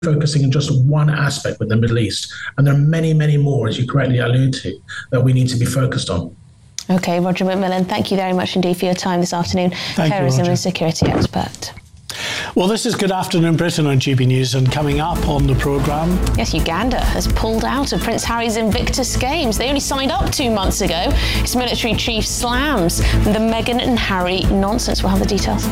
focusing on just one aspect with the Middle East. And there are many, many more, as you correctly allude to, that we need to be focused on. OK, Roger McMillan, thank you very much indeed for your time this afternoon. Terrorism and security expert. Well, this is Good Afternoon Britain on GB News, and coming up on the programme... Yes, Uganda has pulled out of Prince Harry's Invictus Games. They only signed up 2 months ago. Its military chief slams the Meghan and Harry nonsense. We'll have the details.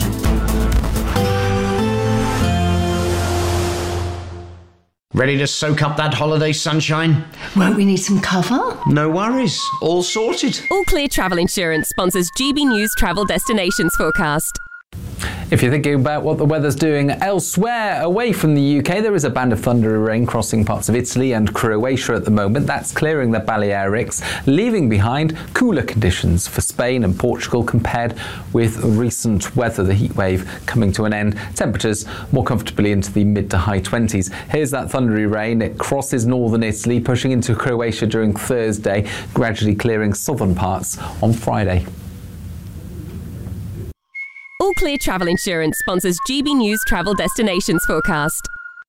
Ready to soak up that holiday sunshine? Won't we need some cover? No worries, all sorted. All Clear Travel Insurance sponsors GB News Travel Destinations Forecast. If you're thinking about what the weather's doing elsewhere away from the UK, there is a band of thundery rain crossing parts of Italy and Croatia at the moment. That's clearing the Balearics, leaving behind cooler conditions for Spain and Portugal compared with recent weather, the heat wave coming to an end. Temperatures more comfortably into the mid to high 20s. Here's that thundery rain. It crosses northern Italy, pushing into Croatia during Thursday, gradually clearing southern parts on Friday. All Clear Travel Insurance sponsors GB News Travel Destinations Forecast.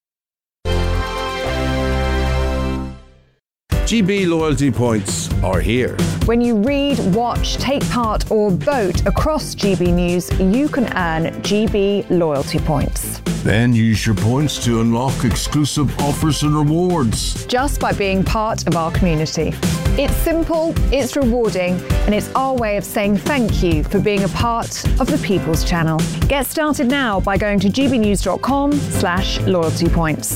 GB loyalty points are here. When you read, watch, take part or vote across GB News, you can earn GB loyalty points. Then use your points to unlock exclusive offers and rewards. Just by being part of our community. It's simple, it's rewarding, and it's our way of saying thank you for being a part of the People's Channel. Get started now by going to gbnews.com/loyalty points.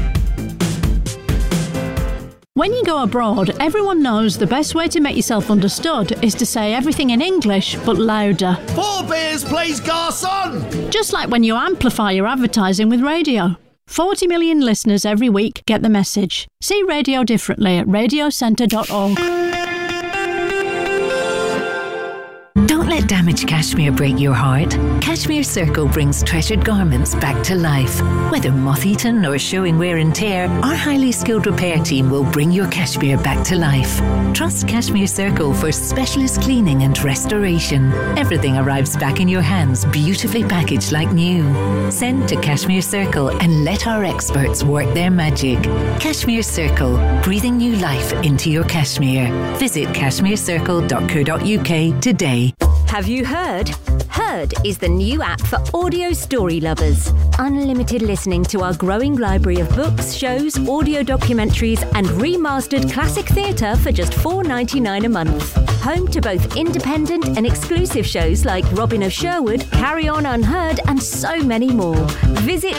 When you go abroad, everyone knows the best way to make yourself understood is to say everything in English, but louder. 4 beers, please, garçon! Just like when you amplify your advertising with radio. 40 million listeners every week get the message. See radio differently at radiocentre.org. Don't let damaged cashmere break your heart. Cashmere Circle brings treasured garments back to life. Whether moth-eaten or showing wear and tear, our highly skilled repair team will bring your cashmere back to life. Trust Cashmere Circle for specialist cleaning and restoration. Everything arrives back in your hands, beautifully packaged like new. Send to Cashmere Circle and let our experts work their magic. Cashmere Circle, breathing new life into your cashmere. Visit cashmerecircle.co.uk today. Have you heard? Heard is the new app for audio story lovers. Unlimited listening to our growing library of books, shows, audio documentaries and remastered classic theatre for just $4.99 a month. Home to both independent and exclusive shows like Robin of Sherwood, Carry On Unheard and so many more. Visit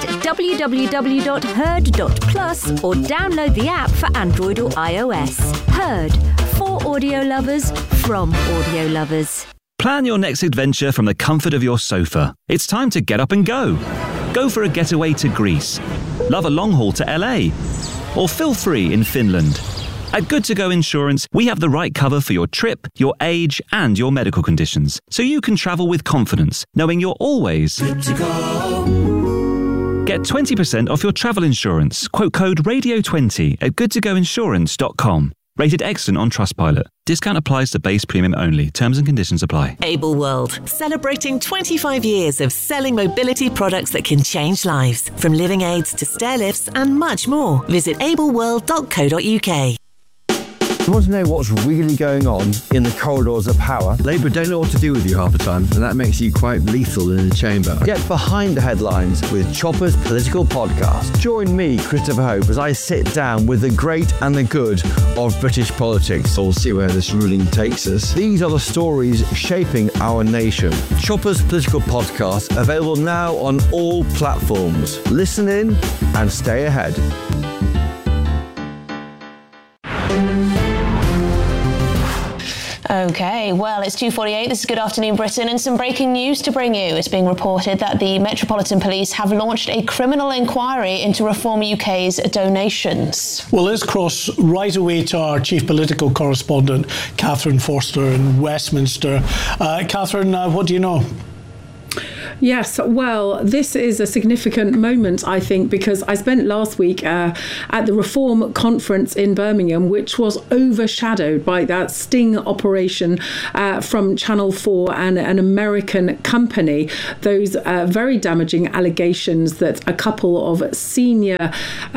www.heard.plus or download the app for Android or iOS. Heard, for audio lovers, from audio lovers. Plan your next adventure from the comfort of your sofa. It's time to get up and go. Go for a getaway to Greece. Love a long haul to LA. Or feel free in Finland. At Good To Go Insurance, we have the right cover for your trip, your age, and your medical conditions, so you can travel with confidence, knowing you're always good to go. Get 20% off your travel insurance. Quote code RADIO20 at goodtogoinsurance.com. Rated excellent on Trustpilot. Discount applies to base premium only. Terms and conditions apply. Able World, celebrating 25 years of selling mobility products that can change lives. From living aids to stair lifts and much more. Visit ableworld.co.uk. You want to know what's really going on in the corridors of power? Labour don't know what to do with you half the time, and that makes you quite lethal in the chamber. Get behind the headlines with Chopper's Political Podcast. Join me, Christopher Hope, as I sit down with the great and the good of British politics. We'll see where this ruling takes us. These are the stories shaping our nation. Chopper's Political Podcast, available now on all platforms. Listen in and stay ahead. OK, well, it's 2:48. This is Good Afternoon Britain, and some breaking news to bring you. It's being reported that the Metropolitan Police have launched a criminal inquiry into Reform UK's donations. Well, let's cross right away to our chief political correspondent, Catherine Forster in Westminster. Catherine, what do you know? Yes, well, this is a significant moment, I think, because I spent last week at the Reform Conference in Birmingham, which was overshadowed by that sting operation from Channel 4 and an American company. Those very damaging allegations that a couple of senior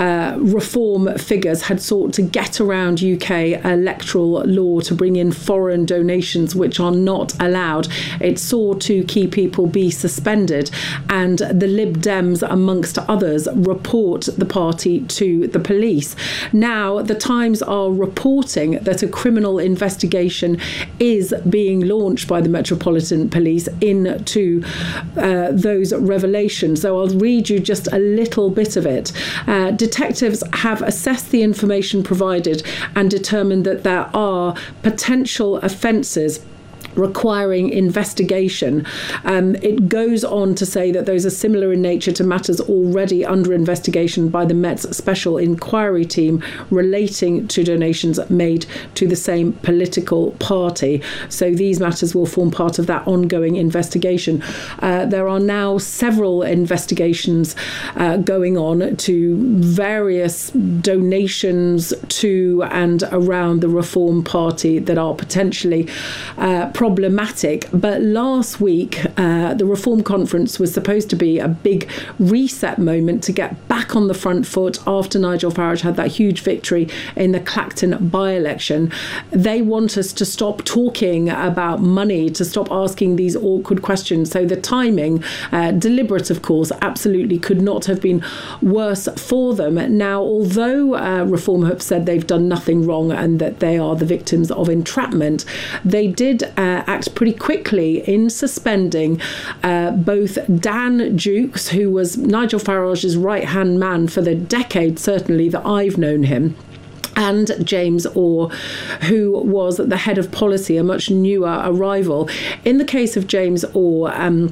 reform figures had sought to get around UK electoral law to bring in foreign donations, which are not allowed. It sought to key people be suspended, and the Lib Dems, amongst others, report the party to the police. Now, the Times are reporting that a criminal investigation is being launched by the Metropolitan Police into those revelations. So I'll read you just a little bit of it. Detectives have assessed the information provided and determined that there are potential offences requiring investigation. It goes on to say that those are similar in nature to matters already under investigation by the Met's Special Inquiry Team relating to donations made to the same political party. So these matters will form part of that ongoing investigation. There are now several investigations going on to various donations to and around the Reform Party that are potentially problematic. But last week, the Reform Conference was supposed to be a big reset moment to get back on the front foot after Nigel Farage had that huge victory in the Clacton by-election. They want us to stop talking about money, to stop asking these awkward questions. So the timing, deliberate of course, absolutely could not have been worse for them. Now, although Reform have said they've done nothing wrong and that they are the victims of entrapment, they did act pretty quickly in suspending both Dan Jukes, who was Nigel Farage's right-hand man for the decade, certainly, that I've known him, and James Orr, who was the head of policy, a much newer arrival. In the case of James Orr,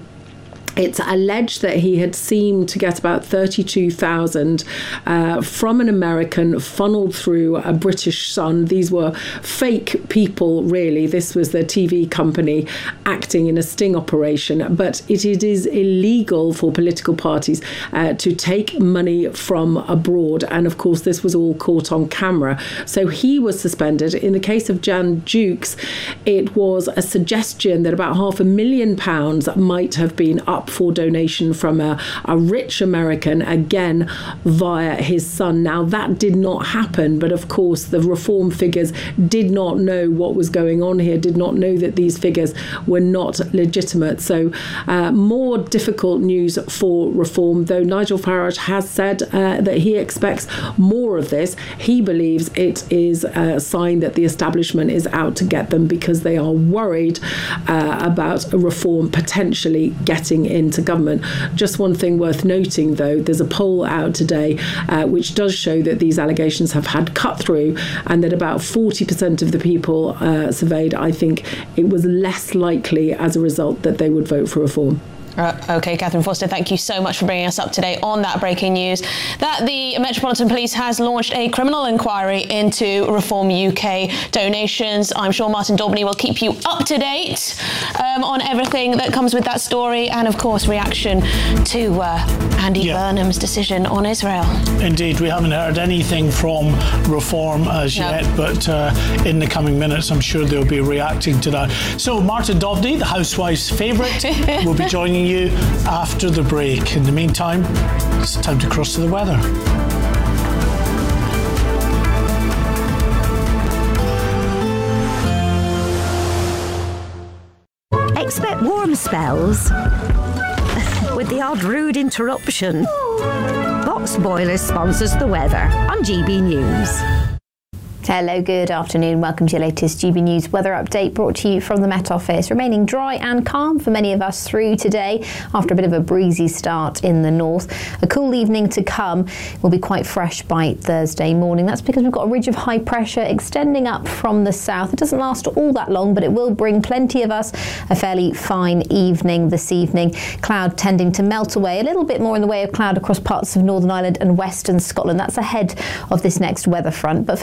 it's alleged that he had seemed to get about 32,000 from an American funneled through a British Sun. These were fake people, really. This was the TV company acting in a sting operation. But it is illegal for political parties to take money from abroad. And of course, this was all caught on camera. So he was suspended. In the case of Jan Jukes, it was a suggestion that about £500,000 might have been up for donation from a rich American, again via his son. Now, that did not happen, but of course the Reform figures did not know what was going on here, did not know that these figures were not legitimate. So more difficult news for Reform, though Nigel Farage has said that he expects more of this. He believes it is a sign that the establishment is out to get them because they are worried about a Reform potentially getting into government. Just one thing worth noting, though, there's a poll out today which does show that these allegations have had cut through, and that about 40% of the people surveyed, I think it was less likely as a result that they would vote for Reform. OK, Catherine Foster, thank you so much for bringing us up to date on that breaking news that the Metropolitan Police has launched a criminal inquiry into Reform UK donations. I'm sure Martin Daubney will keep you up to date on everything that comes with that story, and of course reaction to Andy Burnham's decision on Israel. Indeed, we haven't heard anything from Reform as yet, but in the coming minutes I'm sure they'll be reacting to that. So Martin Daubney, the housewife's favourite, will be joining you after the break. In the meantime, it's time to cross to the weather. Expect warm spells with the odd rude interruption. Box Boilers sponsors the weather on GB News. Hello, good afternoon. Welcome to your latest GB News weather update, brought to you from the Met Office. Remaining dry and calm for many of us through today after a bit of a breezy start in the north. A cool evening to come. Will be quite fresh by Thursday morning. That's because we've got a ridge of high pressure extending up from the south. It doesn't last all that long, but it will bring plenty of us a fairly fine evening this evening. Cloud tending to melt away, a little bit more in the way of cloud across parts of Northern Ireland and Western Scotland. That's ahead of this next weather front. But for many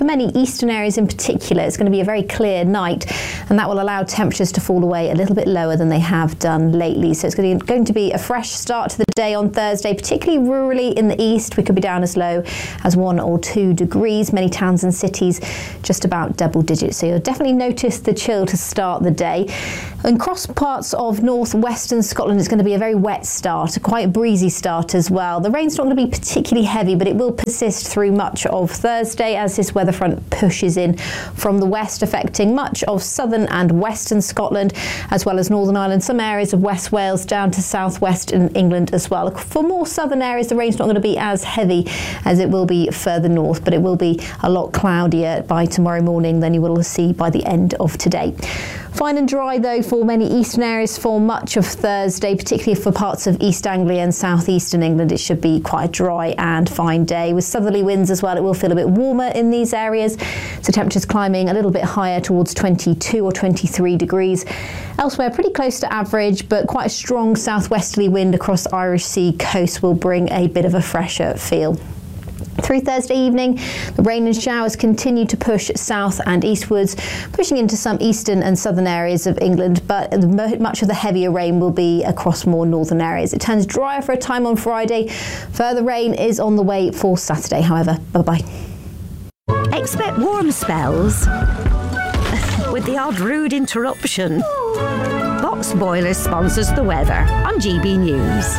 eastern areas in particular, it's going to be a very clear night, and that will allow temperatures to fall away a little bit lower than they have done lately. So it's going to be a fresh start to the day on Thursday, particularly rurally in the east. We could be down as low as 1 or 2 degrees. Many towns and cities just about double digits. So you'll definitely notice the chill to start the day. Across parts of northwestern Scotland, it's going to be a very wet start, quite a breezy start as well. The rain's not going to be particularly heavy, but it will persist through much of Thursday as this weather front pushes in from the west, affecting much of southern and western Scotland, as well as Northern Ireland, some areas of West Wales down to southwestern England as well. For more southern areas, the rain's not going to be as heavy as it will be further north, but it will be a lot cloudier by tomorrow morning than you will see by the end of today. Fine and dry though for many eastern areas for much of Thursday, particularly for parts of East Anglia and southeastern England. It should be quite a dry and fine day with southerly winds as well. It will feel a bit warmer in these areas, so temperatures climbing a little bit higher towards 22 or 23 degrees. Elsewhere, pretty close to average, but quite a strong southwesterly wind across the Irish Sea coast will bring a bit of a fresher feel. Through Thursday evening, the rain and showers continue to push south and eastwards, pushing into some eastern and southern areas of England, but much of the heavier rain will be across more northern areas. It turns drier for a time on Friday. Further rain is on the way for Saturday, however. Bye-bye. Expect warm spells with the odd rude interruption. Box Boilers sponsors the weather on GB News.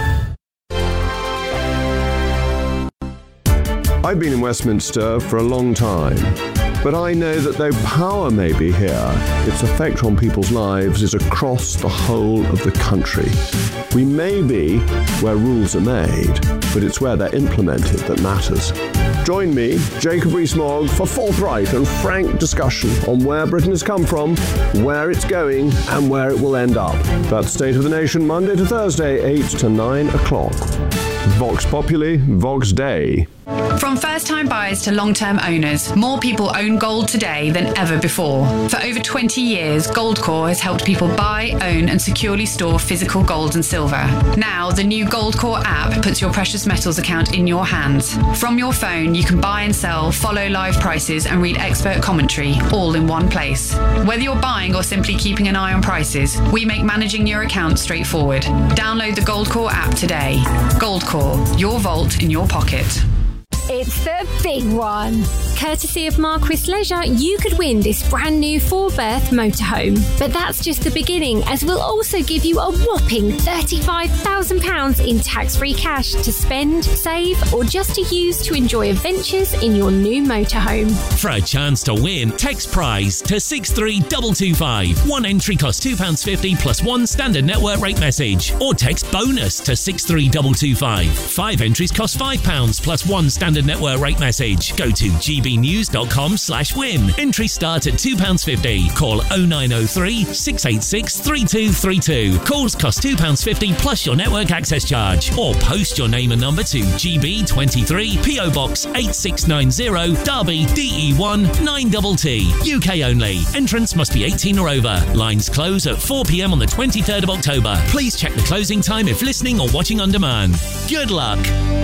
I've been in Westminster for a long time, but I know that though power may be here, its effect on people's lives is across the whole of the country. We may be where rules are made, but it's where they're implemented that matters. Join me, Jacob Rees-Mogg, for forthright and frank discussion on where Britain has come from, where it's going, and where it will end up. That's State of the Nation, Monday to Thursday, 8 to 9 o'clock. Vox Populi, Vox Dei. From first-time buyers to long-term owners, more people own gold today than ever before. For over 20 years, Goldcore has helped people buy, own and securely store physical gold and silver. Now, the new Goldcore app puts your precious metals account in your hands. From your phone, you can buy and sell, follow live prices and read expert commentary, all in one place. Whether you're buying or simply keeping an eye on prices, we make managing your account straightforward. Download the Goldcore app today. Goldcore, your vault in your pocket. It's the big one. Courtesy of Marquis Leisure, you could win this brand new 4-berth motorhome. But that's just the beginning, as we'll also give you a whopping £35,000 in tax-free cash to spend, save, or just to use to enjoy adventures in your new motorhome. For a chance to win, text prize to 63225. One entry costs £2.50 plus one standard network rate message. Or text bonus to 63225. 5 entries cost £5 plus one standard network rate message. Go to gbnews.com/win. Entries start at £2.50. Call 0903 686 3232. Calls cost £2.50 plus your network access charge. Or post your name and number to GB23 PO Box 8690 Derby DE1 9TT. UK only. Entrance must be 18 or over. Lines close at 4 p.m. on the 23rd of October. Please check the closing time if listening or watching on demand. Good luck.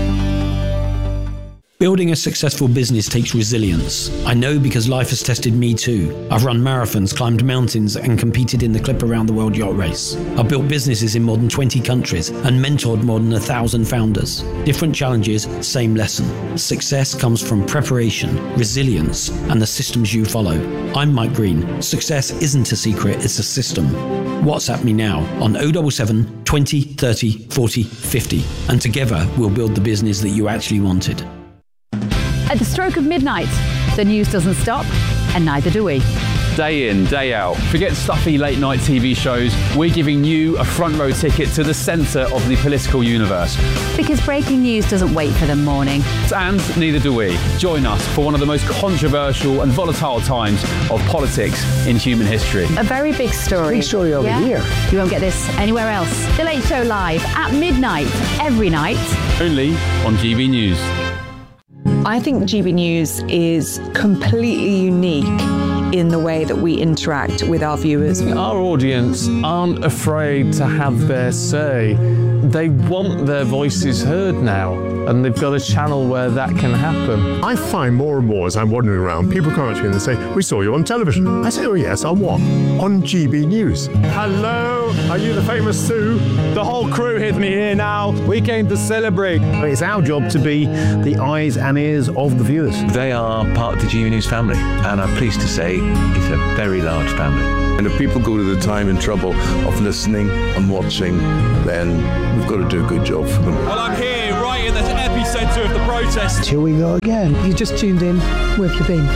Building a successful business takes resilience. I know because life has tested me too. I've run marathons, climbed mountains, and competed in the Clip Around the World Yacht Race. I've built businesses in more than 20 countries and mentored more than 1,000 founders. Different challenges, same lesson. Success comes from preparation, resilience, and the systems you follow. I'm Mike Green. Success isn't a secret, it's a system. WhatsApp me now on 077 20 30 40 50, and together we'll build the business that you actually wanted. At the stroke of midnight, the news doesn't stop, and neither do we. Day in, day out. Forget stuffy late night TV shows. We're giving you a front row ticket to the centre of the political universe. Because breaking news doesn't wait for the morning. And neither do we. Join us for one of the most controversial and volatile times of politics in human history. A very big story. Big story over here. You won't get this anywhere else. The Late Show live at midnight, every night. Only on GB News. I think GB News is completely unique in the way that we interact with our viewers. Our audience aren't afraid to have their say. They want their voices heard now, and they've got a channel where that can happen. I find more and more as I'm wandering around, people come up to me and they say, "We saw you on television." I say, "Oh yes, on what?" "On GB News." Hello, are you the famous Sue? The whole crew with me here now. We came to celebrate. It's our job to be the eyes and ears of the viewers. They are part of the GB News family, and I'm pleased to say it's a very large family. And if people go to the time and trouble of listening and watching, then we've got to do a good job for them. Well, I'm here right in the epicentre of the protest. Here we go again. You just tuned in. Where have you been?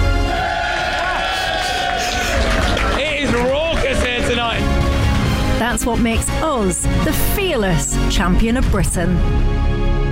It is raucous here tonight. That's what makes us the fearless champion of Britain.